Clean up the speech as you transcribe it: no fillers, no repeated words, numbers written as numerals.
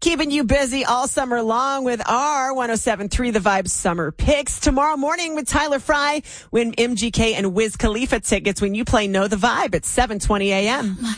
Keeping you busy all summer long with our 107.3 The Vibe Summer Picks. Tomorrow morning with Tyler Fry, win MGK and Wiz Khalifa tickets when you play Know the Vibe at 7:20 a.m.